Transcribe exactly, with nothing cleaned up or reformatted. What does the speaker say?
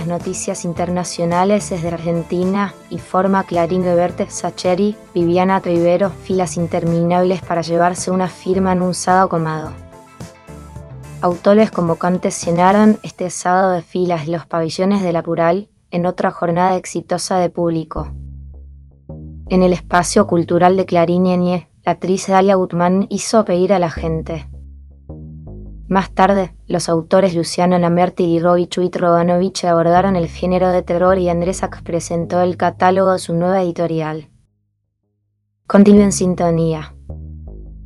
noticias internacionales desde Argentina y forma Clarín de Berthe Sacheri, Viviana Rivero, filas interminables para llevarse una firma en un sábado comado. Autores convocantes llenaron este sábado de filas los pabellones de La Plural en otra jornada exitosa de público. En el espacio cultural de Clarín Ñeñe, la actriz Dalia Gutman hizo pedir a la gente. Más tarde, los autores Luciano Lamberti y Robbie Chuit Rodanovich abordaron el género de terror y Andrés Sack presentó el catálogo de su nueva editorial. Continúe en sintonía.